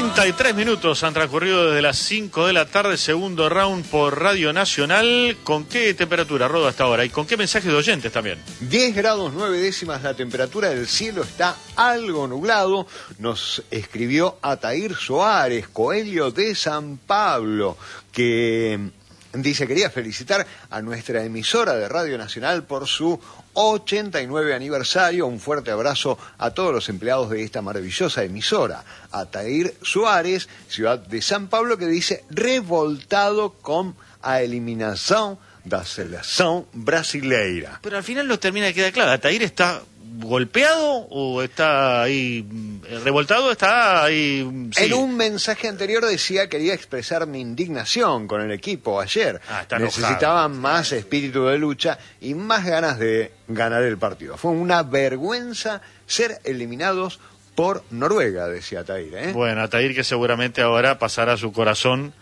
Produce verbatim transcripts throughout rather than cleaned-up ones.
treinta y tres minutos han transcurrido desde las cinco de la tarde, segundo round por Radio Nacional. ¿Con qué temperatura, Rodo, hasta ahora? ¿Y con qué mensajes de oyentes también? diez grados nueve décimas la temperatura del cielo, está algo nublado. Nos escribió Atair Soares, Coelho de San Pablo, que dice: quería felicitar a nuestra emisora de Radio Nacional por su ochenta y nueve aniversario. Un fuerte abrazo a todos los empleados de esta maravillosa emisora. Atair Suárez, ciudad de San Pablo, que dice: revoltado con a eliminación da seleção brasileira. Pero al final no termina de quedar claro. ¿Atair está golpeado o está ahí revoltado? Está ahí... Sí. En un mensaje anterior decía: quería expresar mi indignación con el equipo ayer. Ah, está Necesitaban más espíritu de lucha y más ganas de ganar el partido. Fue una vergüenza ser eliminados por Noruega, decía Atair, ¿eh? Bueno, Atair, que seguramente ahora pasará su corazón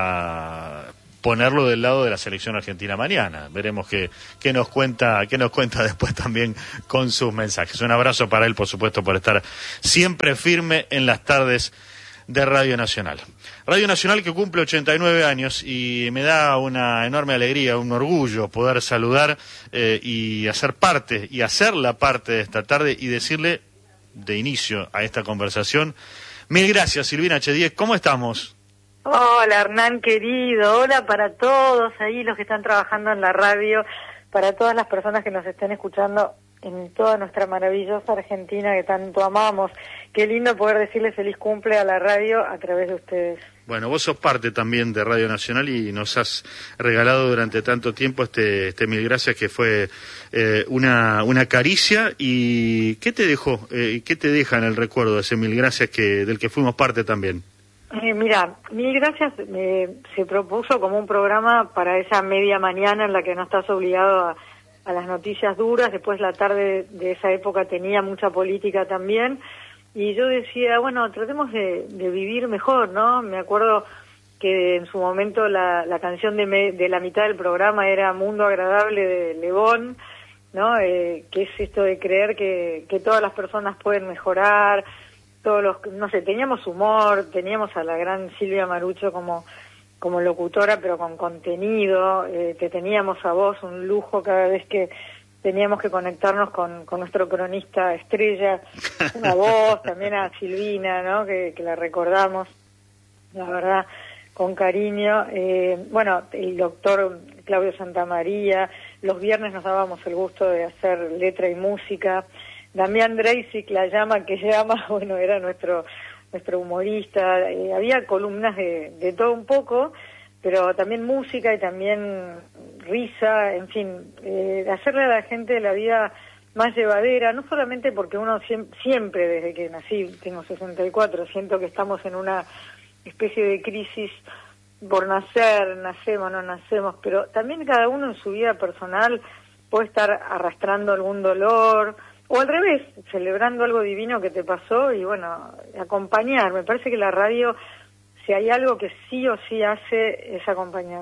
a ponerlo del lado de la selección argentina mañana. Veremos qué, qué nos cuenta, qué nos cuenta después también con sus mensajes. Un abrazo para él, por supuesto, por estar siempre firme en las tardes de Radio Nacional. Radio Nacional, que cumple ochenta y nueve años, y me da una enorme alegría, un orgullo poder saludar eh, y hacer parte, y hacerla parte de esta tarde, y decirle de inicio a esta conversación: mil gracias, Silvina Chediek. ¿Cómo estamos? Hola, Hernán querido, hola para todos ahí los que están trabajando en la radio, para todas las personas que nos estén escuchando en toda nuestra maravillosa Argentina que tanto amamos. Qué lindo poder decirle feliz cumple a la radio a través de ustedes. Bueno, vos sos parte también de Radio Nacional y nos has regalado durante tanto tiempo este, este mil gracias, que fue eh, una, una caricia. ¿Y qué te dejó, eh, qué te deja en el recuerdo de ese mil gracias que, del que fuimos parte también? Eh, mira, Mil Gracias eh, se propuso como un programa para esa media mañana en la que no estás obligado a, a las noticias duras. Después la tarde de esa época tenía mucha política también, y yo decía, bueno, tratemos de, de vivir mejor, ¿no? Me acuerdo que en su momento la, la canción de, me, de la mitad del programa era Mundo Agradable de Lebón, ¿no? Eh, que es esto de creer que, que todas las personas pueden mejorar. Todos los, no sé, teníamos humor, teníamos a la gran Silvia Marucho como, como locutora, pero con contenido, eh, te teníamos a vos, un lujo cada vez que teníamos que conectarnos con, con nuestro cronista estrella, una voz, también a Silvina, ¿no? Que, que la recordamos, la verdad, con cariño. Eh, bueno, el doctor Claudio Santamaría, los viernes nos dábamos el gusto de hacer letra y música. Damián Dreisic, la llama que llama, bueno, era nuestro nuestro humorista. Eh, había columnas de, de todo un poco, pero también música y también risa, en fin, eh, hacerle a la gente la vida más llevadera, no solamente porque uno siempre, siempre desde que nací, tengo sesenta y cuatro, siento que estamos en una especie de crisis por nacer, nacemos, no nacemos, pero también cada uno en su vida personal puede estar arrastrando algún dolor, o al revés, celebrando algo divino que te pasó, y bueno, acompañar. Me parece que la radio, si hay algo que sí o sí hace, es acompañar.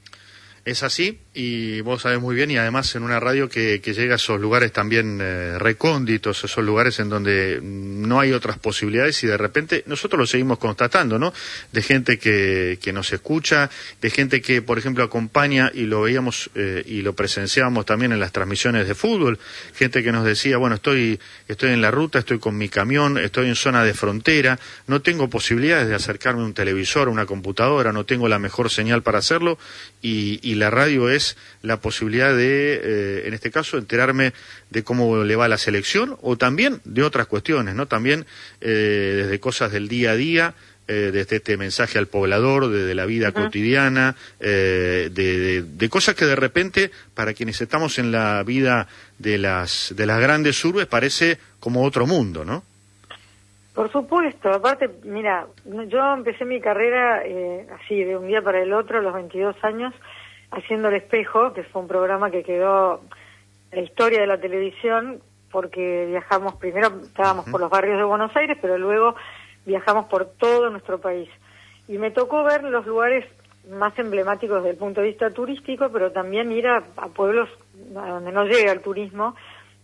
Es así, y vos sabés muy bien, y además en una radio que, que llega a esos lugares también eh, recónditos, esos lugares en donde no hay otras posibilidades, y de repente nosotros lo seguimos constatando, ¿no? De gente que, que nos escucha, de gente que, por ejemplo, acompaña, y lo veíamos eh, y lo presenciábamos también en las transmisiones de fútbol, gente que nos decía, bueno, estoy, estoy en la ruta, estoy con mi camión, estoy en zona de frontera, no tengo posibilidades de acercarme a un televisor, a una computadora, no tengo la mejor señal para hacerlo, y, y la radio es la posibilidad de, eh, en este caso, enterarme de cómo le va a la selección, o también de otras cuestiones, ¿no? También eh, desde cosas del día a día, eh, desde este mensaje al poblador, desde la vida uh-huh. cotidiana, eh, de, de, de cosas que de repente, para quienes estamos en la vida de las, de las grandes urbes, parece como otro mundo, ¿no? Por supuesto, aparte, mira, yo empecé mi carrera eh, así, de un día para el otro, a los veintidós años, haciendo El Espejo, que fue un programa que quedó en la historia de la televisión, porque viajamos, primero estábamos uh-huh. por los barrios de Buenos Aires, pero luego viajamos por todo nuestro país. Y me tocó ver los lugares más emblemáticos desde el punto de vista turístico, pero también ir a, a pueblos a donde no llega el turismo,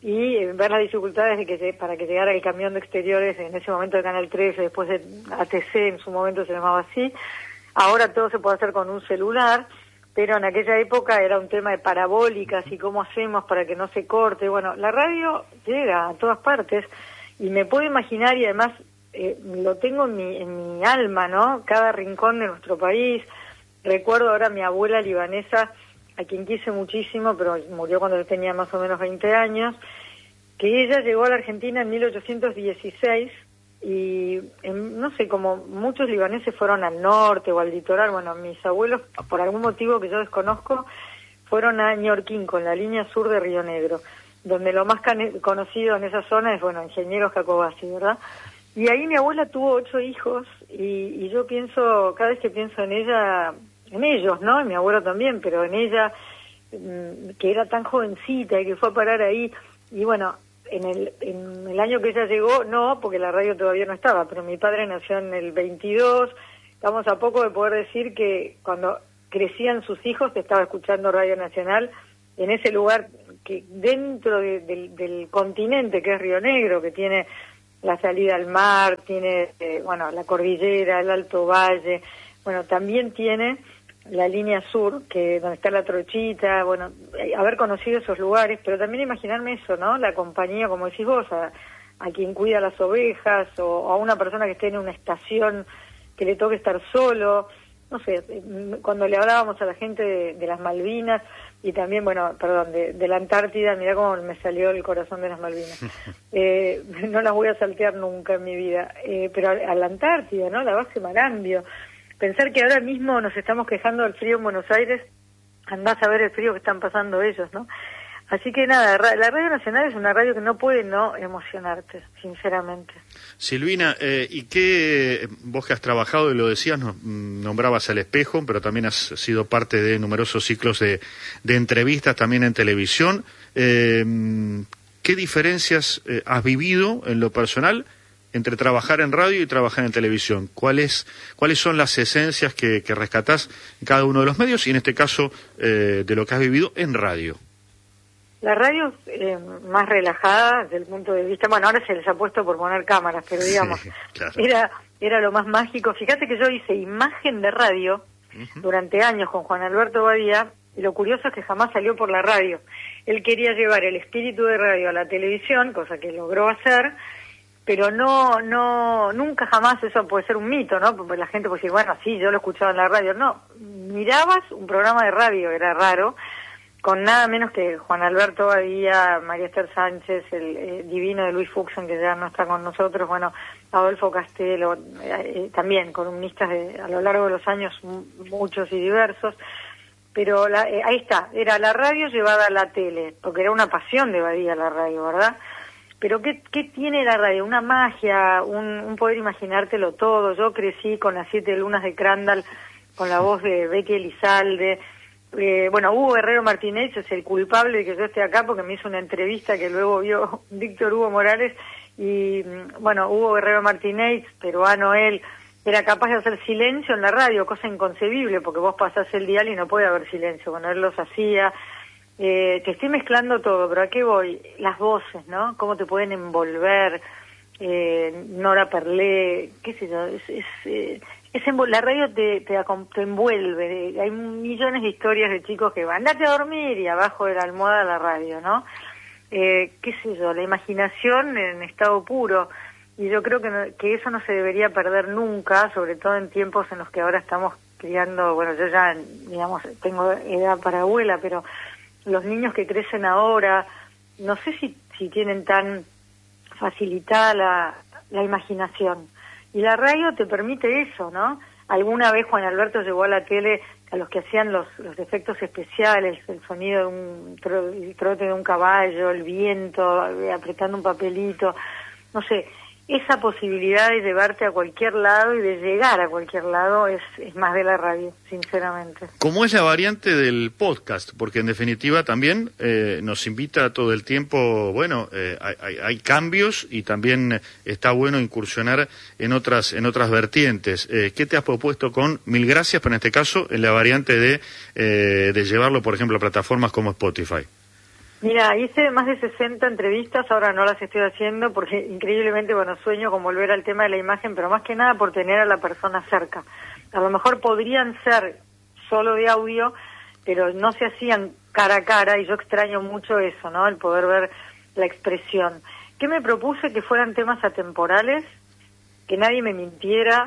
y eh, ver las dificultades de que para que llegara el camión de exteriores en ese momento de Canal trece, después de A T C, en su momento se llamaba así. Ahora todo se puede hacer con un celular, pero en aquella época era un tema de parabólicas y cómo hacemos para que no se corte. Bueno, la radio llega a todas partes y me puedo imaginar, y además eh, lo tengo en mi, en mi alma, ¿no? Cada rincón de nuestro país. Recuerdo ahora a mi abuela libanesa, a quien quise muchísimo, pero murió cuando yo tenía más o menos veinte años, que ella llegó a la Argentina en mil ochocientos dieciséis y, en, no sé, como muchos libaneses fueron al norte o al litoral, bueno, mis abuelos, por algún motivo que yo desconozco, fueron a Ñorquín, con la línea sur de Río Negro, donde lo más conocido en esa zona es, bueno, Ingenieros Jacobasi, ¿verdad? Y ahí mi abuela tuvo ocho hijos y, y yo pienso, cada vez que pienso en ella, en ellos, ¿no? En mi abuelo también, pero en ella, que era tan jovencita y que fue a parar ahí. Y bueno, en el, en el año que ella llegó, no, porque la radio todavía no estaba, pero mi padre nació en el veintidós. Estamos a poco de poder decir que cuando crecían sus hijos, estaba escuchando Radio Nacional en ese lugar que dentro de, de, del continente, que es Río Negro, que tiene la salida al mar, tiene, eh, bueno, la cordillera, el Alto Valle, bueno, también tiene la línea sur, que donde está la Trochita, bueno, haber conocido esos lugares, pero también imaginarme eso, ¿no? La compañía, como decís vos, a, a quien cuida las ovejas, o a una persona que esté en una estación que le toque estar solo, no sé, cuando le hablábamos a la gente de, de las Malvinas, y también, bueno, perdón, de, de la Antártida, mirá cómo me salió el corazón de las Malvinas. Eh, no las voy a saltear nunca en mi vida, eh, pero a, a la Antártida, ¿no? La base Marambio. Pensar que ahora mismo nos estamos quejando del frío en Buenos Aires, andás a ver el frío que están pasando ellos, ¿no? Así que nada, la Radio Nacional es una radio que no puede no emocionarte, sinceramente. Silvina, eh, ¿y qué, vos que has trabajado y lo decías, no, nombrabas El Espejo, pero también has sido parte de numerosos ciclos de, de entrevistas también en televisión, eh, ¿qué diferencias eh, has vivido en lo personal entre trabajar en radio y trabajar en televisión? ¿Cuáles cuáles son las esencias que, que rescatás en cada uno de los medios y en este caso eh, de lo que has vivido en radio? La radio eh, más relajada desde el punto de vista, bueno, ahora se les ha puesto por poner cámaras, pero digamos, sí, claro. era era lo más mágico. Fíjate que yo hice imagen de radio uh-huh. durante años con Juan Alberto Badía, y lo curioso es que jamás salió por la radio. Él quería llevar el espíritu de radio a la televisión, cosa que logró hacer, pero no, no, nunca jamás, eso puede ser un mito, ¿no? Porque la gente puede decir, bueno, sí, yo lo escuchaba en la radio. No, mirabas un programa de radio, era raro, con nada menos que Juan Alberto Badía, María Esther Sánchez, el eh, divino de Luis Fuxen, que ya no está con nosotros, bueno, Adolfo Castelo, eh, también columnistas de, a lo largo de los años muchos y diversos, pero la, eh, ahí está, era la radio llevada a la tele, porque era una pasión de Badía la radio, ¿verdad? Pero ¿qué, qué tiene la radio? Una magia, un, un poder imaginártelo todo. Yo crecí con las siete lunas de Crandall, con la voz de Becky Elizalde. Eh, bueno, Hugo Guerrero Martínez es el culpable de que yo esté acá porque me hizo una entrevista que luego vio Víctor Hugo Morales. Y bueno, Hugo Guerrero Martínez, peruano él, era capaz de hacer silencio en la radio, cosa inconcebible porque vos pasás el dial y no puede haber silencio. Bueno, él los hacía. Eh, te estoy mezclando todo, pero ¿a qué voy? Las voces, ¿no? Cómo te pueden envolver, eh, Nora Perlé, qué sé yo, es, es, eh, es envol- la radio te, te, te envuelve, hay millones de historias de chicos que van, andate a dormir y abajo de la almohada la radio, ¿no? Eh, qué sé yo, la imaginación en estado puro, y yo creo que, no, que eso no se debería perder nunca, sobre todo en tiempos en los que ahora estamos criando, bueno, yo ya, digamos, tengo edad para abuela, pero los niños que crecen ahora, no sé si, si tienen tan facilitada la, la imaginación. Y la radio te permite eso, ¿no? Alguna vez Juan Alberto llevó a la tele a los que hacían los, los efectos especiales, el sonido de un tro, el trote de un caballo, el viento, apretando un papelito, no sé. Esa posibilidad de llevarte a cualquier lado y de llegar a cualquier lado es, es más de la radio, sinceramente. ¿Cómo es la variante del podcast? Porque en definitiva también eh, nos invita todo el tiempo, bueno, eh, hay, hay cambios y también está bueno incursionar en otras en otras vertientes. Eh, ¿Qué te has propuesto con Mil Gracias, pero en este caso en la variante de, eh, de llevarlo, por ejemplo, a plataformas como Spotify? Mira, hice más de sesenta entrevistas, ahora no las estoy haciendo porque increíblemente, bueno, sueño con volver al tema de la imagen, pero más que nada por tener a la persona cerca. A lo mejor podrían ser solo de audio, pero no se hacían cara a cara y yo extraño mucho eso, ¿no? El poder ver la expresión. ¿Qué me propuse? Que fueran temas atemporales, que nadie me mintiera,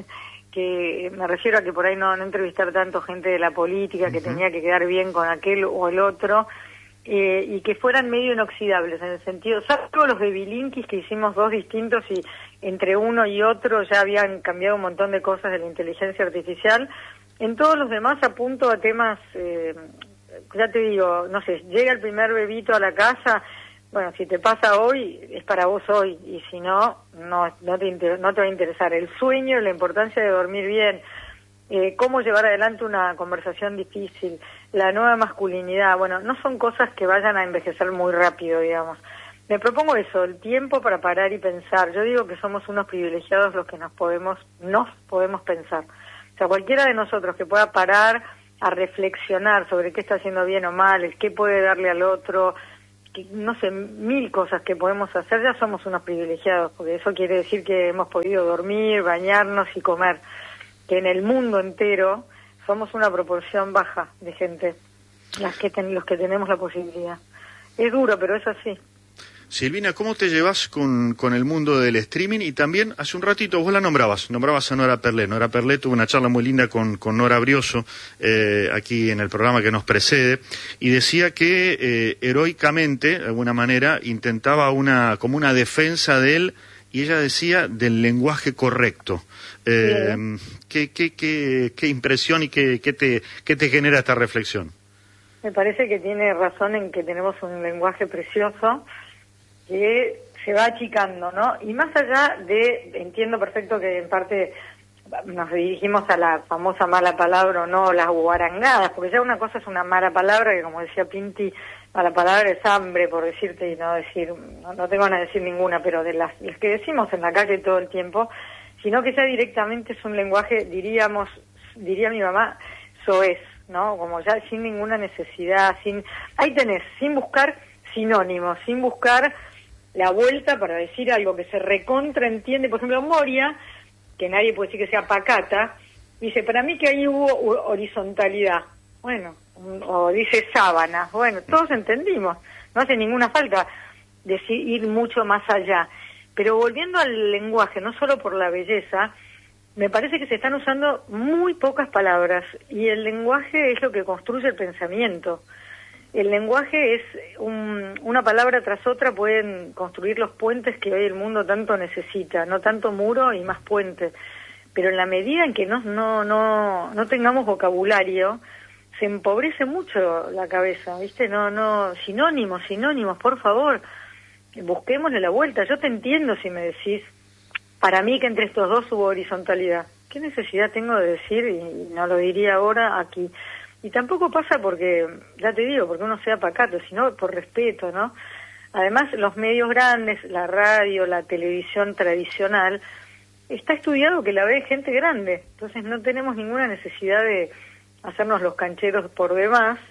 que me refiero a que por ahí no, no entrevistar tanto gente de la política, que uh-huh. tenía que quedar bien con aquel o el otro, eh, y que fueran medio inoxidables, en el sentido, salvo los de Bilinkis, que hicimos dos distintos y entre uno y otro ya habían cambiado un montón de cosas de la inteligencia artificial. En todos los demás apunto a temas, eh, ya te digo, no sé, llega el primer bebito a la casa, bueno, si te pasa hoy, es para vos hoy, y si no, no, no, te, inter- no te va a interesar. El sueño, la importancia de dormir bien, eh, cómo llevar adelante una conversación difícil, la nueva masculinidad, bueno, no son cosas que vayan a envejecer muy rápido, digamos. Me propongo eso, el tiempo para parar y pensar. Yo digo que somos unos privilegiados los que nos podemos, nos podemos pensar. O sea, cualquiera de nosotros que pueda parar a reflexionar sobre qué está haciendo bien o mal, qué puede darle al otro, que, no sé, mil cosas que podemos hacer, ya somos unos privilegiados, porque eso quiere decir que hemos podido dormir, bañarnos y comer, que en el mundo entero somos una proporción baja de gente, las que ten, los que tenemos la posibilidad. Es duro, pero es así. Silvina, ¿cómo te llevas con, con el mundo del streaming? Y también, hace un ratito, vos la nombrabas, nombrabas a Nora Perlé. Nora Perlé tuvo una charla muy linda con, con Nora Brioso, eh, aquí en el programa que nos precede, y decía que eh, heroicamente, de alguna manera, intentaba una como una defensa de él, y ella decía del lenguaje correcto. Eh, ¿qué, qué, qué, qué impresión y qué, qué, te, qué te genera esta reflexión? Me parece que tiene razón en que tenemos un lenguaje precioso, que se va achicando, ¿no? Y más allá de, entiendo perfecto que en parte nos dirigimos a la famosa mala palabra o no, las guarangadas, porque ya una cosa es una mala palabra, que como decía Pinti, mala palabra es hambre, por decirte, y no decir, no, no tengo ganas de decir ninguna, pero de las, las que decimos en la calle todo el tiempo, sino que ya directamente es un lenguaje, diríamos, diría mi mamá, soez, ¿no? Como ya sin ninguna necesidad, sin, ahí tenés, sin buscar sinónimos, sin buscar la vuelta para decir algo que se recontraentiende. Por ejemplo, Moria, que nadie puede decir que sea pacata, dice, para mí que ahí hubo horizontalidad. Bueno, o dice sábana. Bueno, todos entendimos. No hace ninguna falta decir ir mucho más allá. Pero volviendo al lenguaje, no solo por la belleza, me parece que se están usando muy pocas palabras. Y el lenguaje es lo que construye el pensamiento. El lenguaje es un, una palabra tras otra, pueden construir los puentes que hoy el mundo tanto necesita, no tanto muro y más puente. Pero en la medida en que no, no, no, no tengamos vocabulario, se empobrece mucho la cabeza, ¿viste? No, no, sinónimos, sinónimos, por favor, busquémosle la vuelta. Yo te entiendo si me decís, para mí que entre estos dos hubo horizontalidad. ¿Qué necesidad tengo de decir, y no lo diría ahora aquí? Y tampoco pasa porque, ya te digo, porque uno sea pacato, sino por respeto, ¿no? Además, los medios grandes, la radio, la televisión tradicional, está estudiado que la ve gente grande. Entonces no tenemos ninguna necesidad de hacernos los cancheros por demás.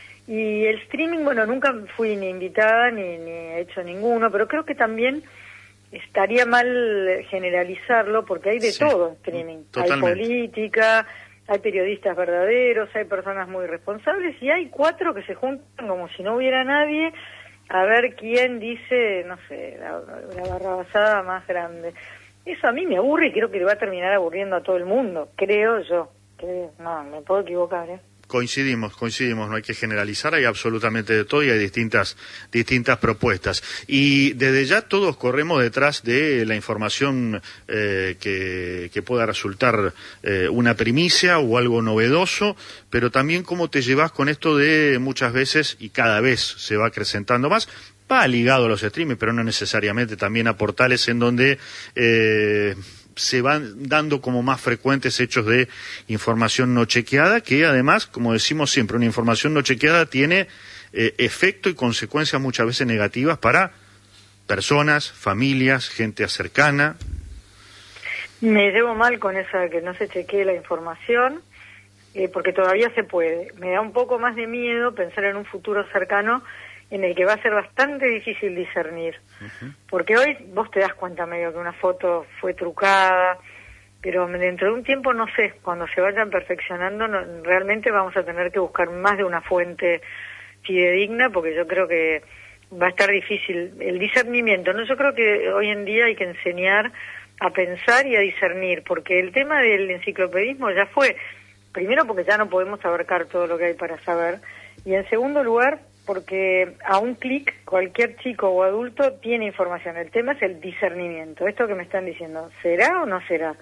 Y el streaming, bueno, nunca fui ni invitada ni, ni he hecho ninguno, pero creo que también estaría mal generalizarlo porque hay de sí, todo en streaming. Totalmente. Hay política, hay periodistas verdaderos, hay personas muy responsables y hay cuatro que se juntan como si no hubiera nadie a ver quién dice, no sé, la, la barrabasada más grande. Eso a mí me aburre y creo que le va a terminar aburriendo a todo el mundo, creo yo. Creo, no, me puedo equivocar, ¿eh? Coincidimos, coincidimos, no hay que generalizar, hay absolutamente de todo y hay distintas distintas propuestas. Y desde ya todos corremos detrás de la información eh, que, que pueda resultar eh, una primicia o algo novedoso, pero también cómo te llevas con esto de muchas veces, y cada vez se va acrecentando más, va ligado a los streaming, pero no necesariamente, también a portales en donde Eh, se van dando como más frecuentes hechos de información no chequeada, que además, como decimos siempre, una información no chequeada tiene eh, efecto y consecuencias muchas veces negativas para personas, familias, gente cercana. Me llevo mal con eso de que no se chequee la información, eh, porque todavía se puede. Me da un poco más de miedo pensar en un futuro cercano en el que va a ser bastante difícil discernir. Uh-huh. Porque hoy vos te das cuenta medio que una foto fue trucada, pero dentro de un tiempo, no sé, cuando se vayan perfeccionando, no, realmente vamos a tener que buscar más de una fuente fidedigna, porque yo creo que va a estar difícil el discernimiento. No, yo creo que hoy en día hay que enseñar a pensar y a discernir, porque el tema del enciclopedismo ya fue, primero porque ya no podemos abarcar todo lo que hay para saber, y en segundo lugar porque a un clic cualquier chico o adulto tiene información. El tema es el discernimiento. Esto que me están diciendo, ¿será o no será?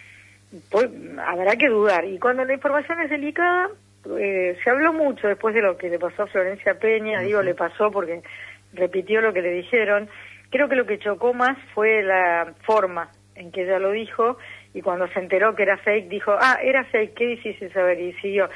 Pues habrá que dudar. Y cuando la información es delicada, eh, se habló mucho después de lo que le pasó a Florencia Peña, uh-huh. digo le pasó porque repitió lo que le dijeron. Creo que lo que chocó más fue la forma en que ella lo dijo, y cuando se enteró que era fake, dijo, ah, era fake, qué difícil saber, y siguió.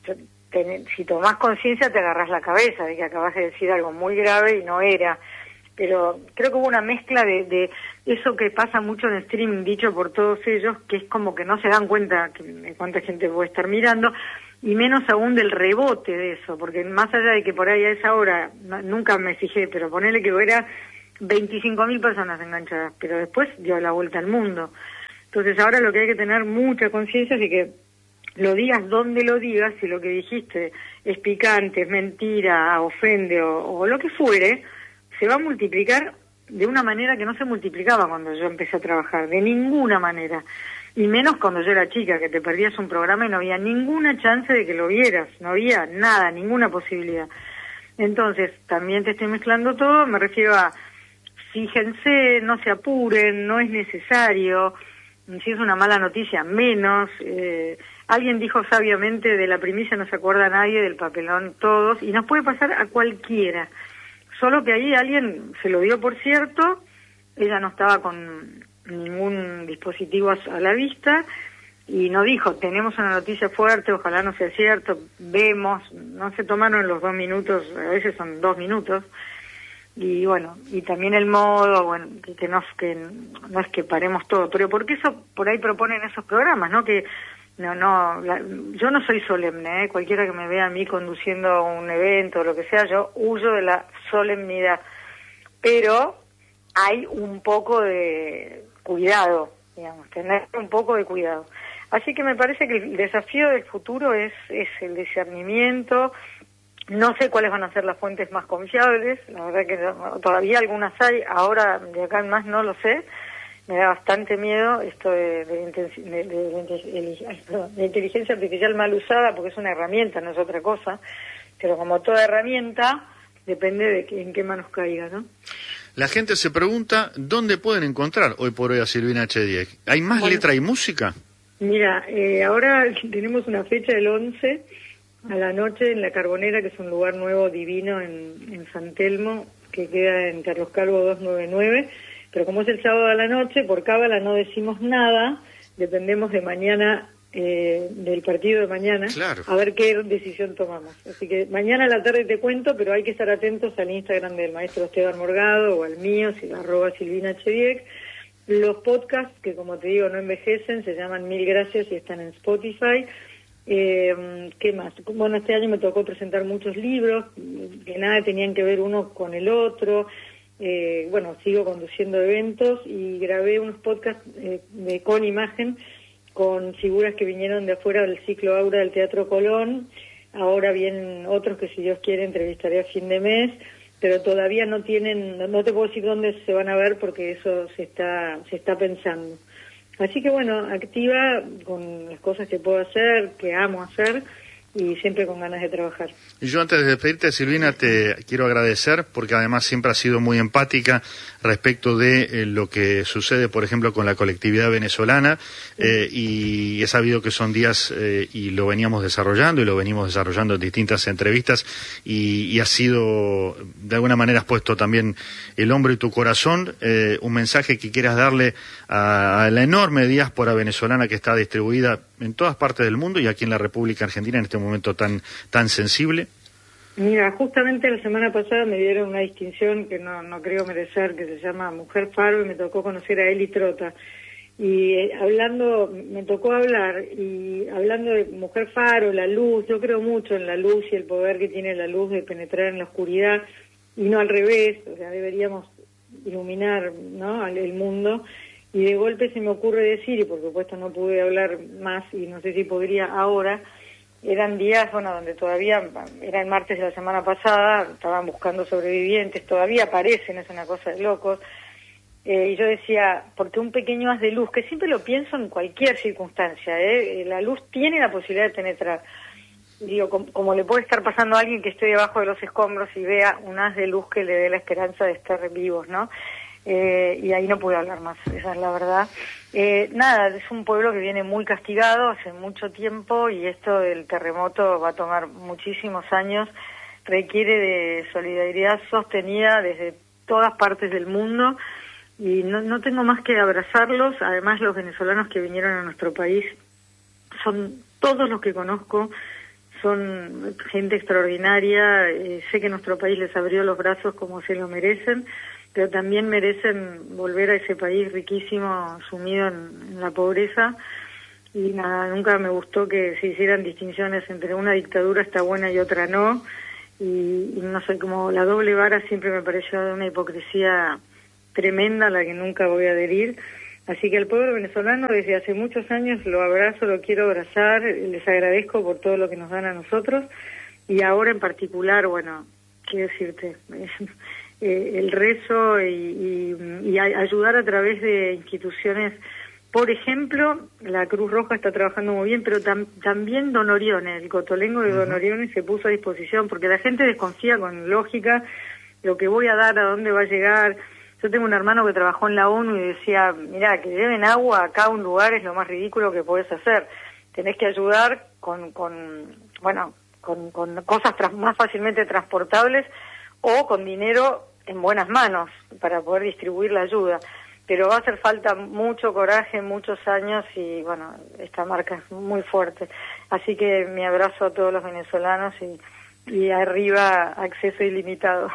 Ten, si tomás conciencia te agarrás la cabeza de que acabas de decir algo muy grave y no era. Pero creo que hubo una mezcla de, de eso que pasa mucho en streaming, dicho por todos ellos, que es como que no se dan cuenta de cuánta gente puede estar mirando, y menos aún del rebote de eso, porque más allá de que por ahí a esa hora, no, nunca me fijé, pero ponele que era veinticinco mil personas enganchadas, pero después dio la vuelta al mundo. Entonces ahora lo que hay que tener mucha conciencia es que lo digas donde lo digas, si lo que dijiste es picante, es mentira, ofende o, o lo que fuere, se va a multiplicar de una manera que no se multiplicaba cuando yo empecé a trabajar, de ninguna manera. Y menos cuando yo era chica, que te perdías un programa y no había ninguna chance de que lo vieras, no había nada, ninguna posibilidad. Entonces, también te estoy mezclando todo, me refiero a, fíjense, no se apuren, no es necesario, si es una mala noticia, menos. Eh, alguien dijo sabiamente, de la primicia no se acuerda nadie, del papelón todos, y nos puede pasar a cualquiera. Solo que ahí alguien se lo dio por cierto, ella no estaba con ningún dispositivo a la vista, y no dijo, tenemos una noticia fuerte, ojalá no sea cierto, vemos, no se tomaron los dos minutos, a veces son dos minutos, y bueno, y también el modo, bueno, que, que, no, que no es que paremos todo, pero porque eso por ahí proponen esos programas, ¿no? Que no, no, la, yo no soy solemne, ¿eh? Cualquiera que me vea a mí conduciendo un evento o lo que sea, yo huyo de la solemnidad, pero hay un poco de cuidado, digamos, tener un poco de cuidado. Así que me parece que el desafío del futuro es, es el discernimiento. No sé cuáles van a ser las fuentes más confiables, la verdad que todavía algunas hay, ahora de acá en más no lo sé. Me da bastante miedo esto de, de, de, de, de, de inteligencia artificial mal usada, porque es una herramienta, no es otra cosa, pero como toda herramienta, depende de que, en qué manos caiga, ¿no? La gente se pregunta, ¿dónde pueden encontrar hoy por hoy a Silvina Chediek? ¿Hay más bueno, letra y música? Mira, eh, ahora tenemos una fecha del once a la noche en La Carbonera, que es un lugar nuevo divino en, en San Telmo, que queda en Carlos Calvo doscientos noventa y nueve, pero como es el sábado a la noche, por cábala no decimos nada, dependemos de mañana, eh, del partido de mañana, claro, a ver qué decisión tomamos. Así que mañana a la tarde te cuento, pero hay que estar atentos al Instagram del maestro Esteban Morgado o al mío, si arroba Silvina Chediek. Los podcasts, que como te digo no envejecen, se llaman Mil Gracias y están en Spotify. Eh, ¿Qué más? Bueno, este año me tocó presentar muchos libros que nada tenían que ver uno con el otro. Eh, bueno, sigo conduciendo eventos y grabé unos podcasts eh, de, con imagen con figuras que vinieron de afuera del ciclo Aura del Teatro Colón. Ahora vienen otros que, si Dios quiere, entrevistaré a fin de mes, pero todavía no tienen, no, no te puedo decir dónde se van a ver porque eso se está se está pensando. Así que bueno, activa con las cosas que puedo hacer, que amo hacer, y siempre con ganas de trabajar. Y yo antes de despedirte, Silvina, te quiero agradecer porque además siempre has sido muy empática respecto de eh, lo que sucede, por ejemplo, con la colectividad venezolana, eh, y he sabido que son días, eh, y lo veníamos desarrollando y lo venimos desarrollando en distintas entrevistas, y, y has sido, de alguna manera has puesto también el hombro y tu corazón, eh, un mensaje que quieras darle a, a la enorme diáspora venezolana que está distribuida en todas partes del mundo y aquí en la República Argentina en este momento tan tan sensible. Mira, justamente la semana pasada me dieron una distinción que no, no creo merecer, que se llama Mujer Faro, y me tocó conocer a Eli Trota. Y eh, hablando, me tocó hablar, y hablando de Mujer Faro, la luz, yo creo mucho en la luz y el poder que tiene la luz de penetrar en la oscuridad, y no al revés, o sea, deberíamos iluminar, ¿no?, al el mundo. Y de golpe se me ocurre decir, y por supuesto no pude hablar más y no sé si podría ahora, eran días, bueno, donde todavía, era el martes de la semana pasada, estaban buscando sobrevivientes, todavía aparecen, es una cosa de locos, eh, y yo decía, porque un pequeño haz de luz, que siempre lo pienso en cualquier circunstancia, ¿eh? La luz tiene la posibilidad de penetrar, digo, como, como le puede estar pasando a alguien que esté debajo de los escombros y vea un haz de luz que le dé la esperanza de estar vivos, ¿no? Eh, y ahí no pude hablar más, esa es la verdad. Eh, nada, es un pueblo que viene muy castigado hace mucho tiempo y esto del terremoto va a tomar muchísimos años, requiere de solidaridad sostenida desde todas partes del mundo y no, no tengo más que abrazarlos. Además, los venezolanos que vinieron a nuestro país son todos los que conozco, son gente extraordinaria, eh, sé que nuestro país les abrió los brazos como se lo merecen, pero también merecen volver a ese país riquísimo, sumido en, en la pobreza, y nada, nunca me gustó que se hicieran distinciones entre una dictadura está buena y otra no, y, y no sé, como la doble vara siempre me pareció de una hipocresía tremenda a la que nunca voy a adherir. Así que al pueblo venezolano desde hace muchos años lo abrazo, lo quiero abrazar, les agradezco por todo lo que nos dan a nosotros, y ahora en particular, bueno, qué decirte, Eh, el rezo y, y, y ayudar a través de instituciones, por ejemplo, la Cruz Roja está trabajando muy bien, pero tam, también Don Orione, el cotolengo de Don Orione se puso a disposición, porque la gente desconfía con lógica lo que voy a dar, a dónde va a llegar. Yo tengo un hermano que trabajó en la ONU y decía, mirá, que lleven agua acá a un lugar es lo más ridículo que podés hacer, tenés que ayudar con, con bueno, con, con cosas tras, más fácilmente transportables o con dinero en buenas manos para poder distribuir la ayuda, pero va a hacer falta mucho coraje, muchos años y bueno, esta marca es muy fuerte, así que mi abrazo a todos los venezolanos y, y arriba acceso ilimitado.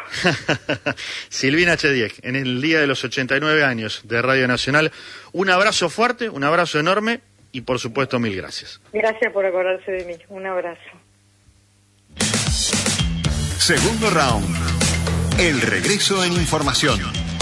Silvina Chediek, en el día de los ochenta y nueve años de Radio Nacional, un abrazo fuerte, un abrazo enorme y por supuesto mil gracias. Gracias por acordarse de mí, un abrazo. Segundo round. El regreso en información.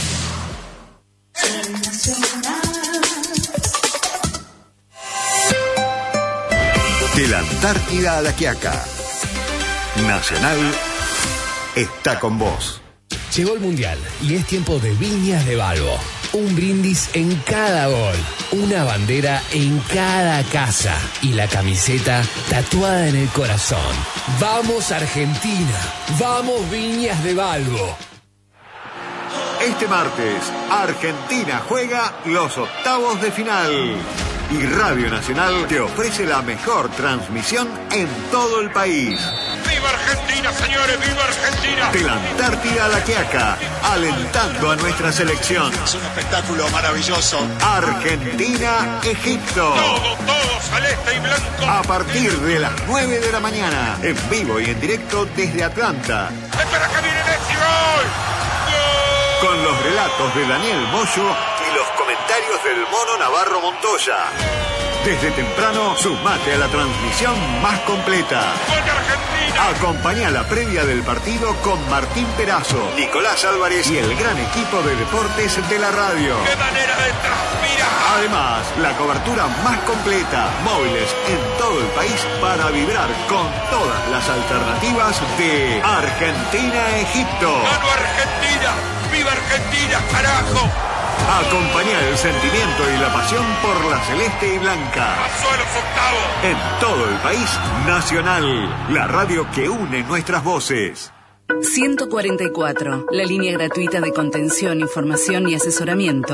De la Antártida a la Quiaca, Nacional está con vos. Llegó el Mundial y es tiempo de Viñas de Balbo. Un brindis en cada gol, una bandera en cada casa y la camiseta tatuada en el corazón. ¡Vamos Argentina! ¡Vamos Viñas de Balbo! Este martes, Argentina juega los octavos de final. Y Radio Nacional te ofrece la mejor transmisión en todo el país. ¡Viva Argentina, señores! ¡Viva Argentina! De la Antártida a la Quiaca, alentando a nuestra selección. Es un espectáculo maravilloso. Argentina-Egipto. Todo, todo, celeste y blanco. A partir de las nueve de la mañana, en vivo y en directo desde Atlanta. ¡Espera que viene Messi! ¡Gol! Con los relatos de Daniel Moyo y los comentarios del Mono Navarro Montoya. Desde temprano, sumate a la transmisión más completa. ¡Gol de Argentina! Acompaña la previa del partido con Martín Perazo, Nicolás Álvarez y el gran equipo de deportes de la radio. ¡Qué manera de transpirar! Además, la cobertura más completa, móviles en todo el país para vibrar con todas las alternativas de Argentina-Egipto. ¡Gano Argentina! ¡Viva Argentina, carajo! Acompaña el sentimiento y la pasión por la celeste y blanca. ¡Pasó a los octavos! En todo el país, Nacional, la radio que une nuestras voces. ciento cuarenta y cuatro, la línea gratuita de contención, información y asesoramiento